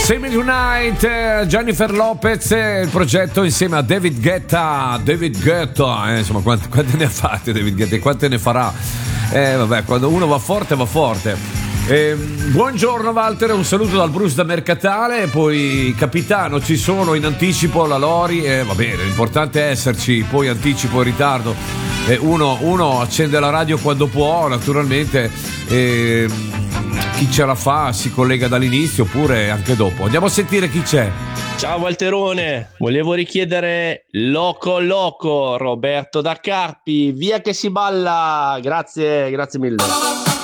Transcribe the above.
Semi Tonight, Jennifer Lopez, il progetto insieme a David Guetta. Insomma, quante ne ha fatte David Guetta e quante ne farà? Vabbè, quando uno va forte, va forte. Buongiorno Walter, un saluto dal Bruce da Mercatale. Poi capitano, ci sono in anticipo la Lori, va bene, l'importante è esserci, poi anticipo e ritardo. Uno accende la radio quando può, naturalmente. Chi ce la fa si collega dall'inizio oppure anche dopo. Andiamo a sentire chi c'è. Ciao Walterone, volevo richiedere Loco Roberto da Carpi, via che si balla. Grazie mille.